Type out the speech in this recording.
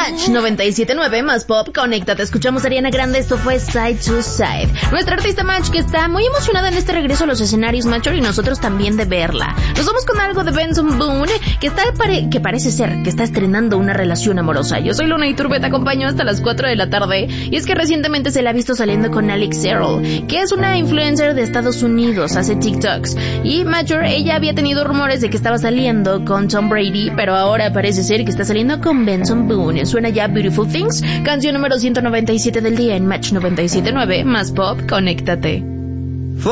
Match 97.9 más pop, conéctate. Escuchamos a Ariana Grande, esto fue Side to Side. Nuestra artista Match que está muy emocionada en este regreso a los escenarios, Macho, y nosotros también de verla. Nos vamos con algo de Benson Boone, que parece ser que está estrenando una relación amorosa. Yo soy Luna Iturbe, te acompaño hasta las 4 de la tarde, y es que recientemente se la ha visto saliendo con Alex Earl, que es una influencer de Estados Unidos, hace TikToks. Y Macho, ella había tenido rumores de que estaba saliendo con Tom Brady, pero ahora parece ser que está saliendo con Benson Boone. Suena ya Beautiful Things, canción número 197 del día en Match 97.9 más pop, conéctate.